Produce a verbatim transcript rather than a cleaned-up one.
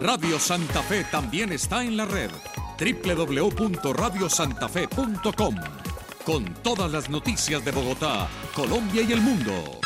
Radio Santa Fe también está en la red, doble u doble u doble u punto radio santa fe punto com, con todas las noticias de Bogotá, Colombia y el mundo.